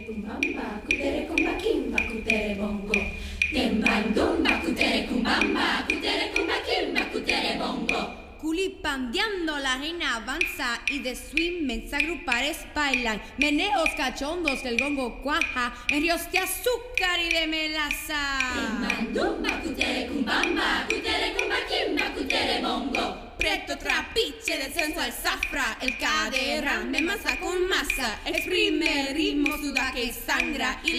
Kumbamba, kutere kumba kimba, kutere bongo. Tembandumba, kutere kumbamba, kutere kumba kimba, kutere bongo. Culipandeando la reina avanza y de su inmensa grupares bailan meneos cachondos que el gongo cuaja en ríos de azúcar y de melaza. Tembandumba, kutere kumbamba, kutere kumba kimba, kutere bongo. Preto trapiche de censo al zafra, el cadera me masa con masa, exprime el ritmo, suda que sangra y